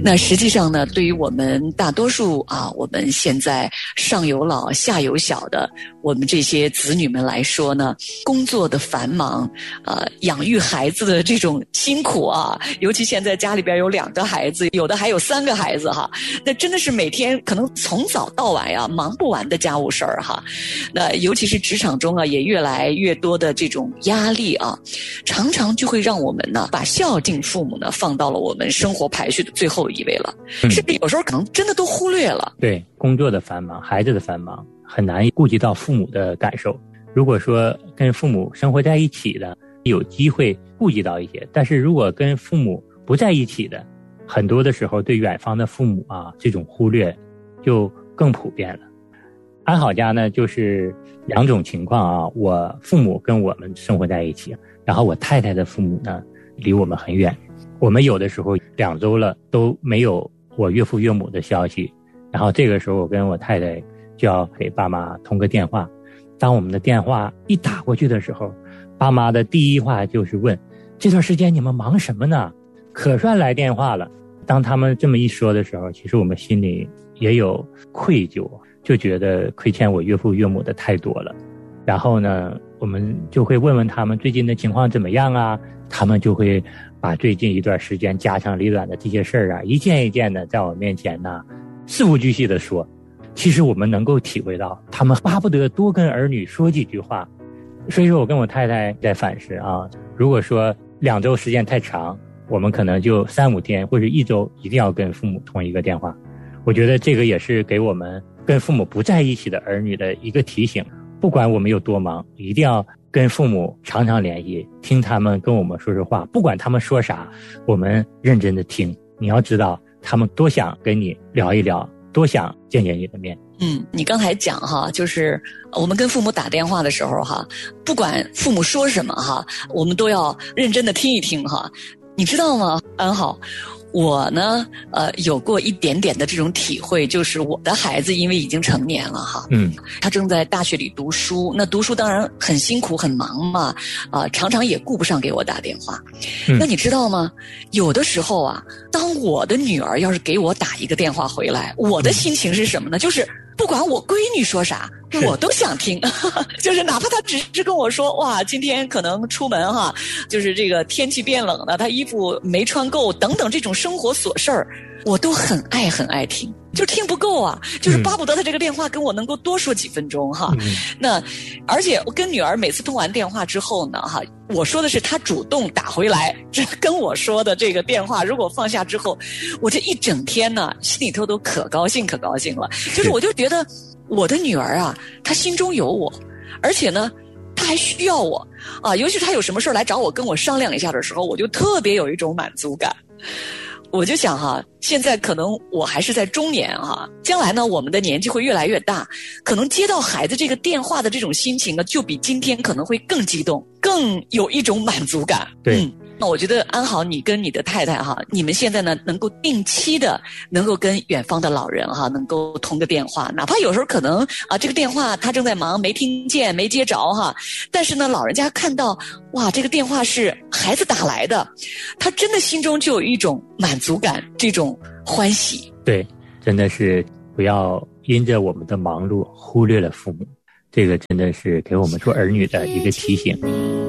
那实际上呢，对于我们大多数我们现在上有老下有小的我们这些子女们来说呢，工作的繁忙，养育孩子的这种辛苦尤其现在家里边有2个孩子，有的还有3个孩子那真的是每天可能从早到晚忙不完的家务事儿那尤其是职场中也越来越多的这种压力常常就会让我们呢把孝敬父母呢放到了我们生活排序的最后一位了，甚至有时候可能真的都忽略了。 对，工作的繁忙，孩子的繁忙，很难顾及到父母的感受。如果说跟父母生活在一起的，有机会顾及到一些，但是如果跟父母不在一起的，很多的时候对远方的父母这种忽略就更普遍了。安好家呢就是2种情况我父母跟我们生活在一起，然后我太太的父母呢离我们很远，我们有的时候2周了都没有我岳父岳母的消息，然后这个时候我跟我太太就要给爸妈通个电话。当我们的电话一打过去的时候，爸妈的第一话就是问，这段时间你们忙什么呢？可算来电话了。当他们这么一说的时候，其实我们心里也有愧疚，就觉得亏欠我岳父岳母的太多了。然后呢，我们就会问问他们最近的情况怎么样他们就会把最近一段时间家长里短的这些事儿一件一件的在我面前事无巨细的说。其实我们能够体会到他们巴不得多跟儿女说几句话。所以说我跟我太太在反思如果说2周时间太长，我们可能就3-5天或者1周一定要跟父母通一个电话。我觉得这个也是给我们跟父母不在一起的儿女的一个提醒，不管我们有多忙，一定要跟父母常常联系，听他们跟我们说说话，不管他们说啥，我们认真的听。你要知道他们多想跟你聊一聊，多想见见你的面。 你刚才讲就是我们跟父母打电话的时候不管父母说什么我们都要认真的听一听你知道吗，安好，我呢有过一点点的这种体会，就是我的孩子因为已经成年了他正在大学里读书，那读书当然很辛苦很忙嘛常常也顾不上给我打电话那你知道吗，有的时候当我的女儿要是给我打一个电话回来，我的心情是什么呢，就是不管我闺女说啥我都想听就是哪怕她只是跟我说哇今天可能出门就是这个天气变冷了，她衣服没穿够等等这种生活琐事儿，我都很爱听，就听不够就是巴不得她这个电话跟我能够多说几分钟那而且我跟女儿每次通完电话之后呢我说的是她主动打回来这跟我说的这个电话，如果放下之后，我这一整天呢心里头都可高兴了，就是我就觉得我的女儿她心中有我，而且呢她还需要我尤其她有什么事来找我跟我商量一下的时候，我就特别有一种满足感。我就想现在可能我还是在中年将来呢我们的年纪会越来越大，可能接到孩子这个电话的这种心情呢，就比今天可能会更激动，更有一种满足感。 对那我觉得安好你跟你的太太你们现在呢能够定期的能够跟远方的老人能够通个电话，哪怕有时候可能这个电话他正在忙没听见没接着但是呢老人家看到哇这个电话是孩子打来的，他真的心中就有一种满足感，这种欢喜。 对，真的是不要因着我们的忙碌忽略了父母，这个真的是给我们做儿女的一个提醒。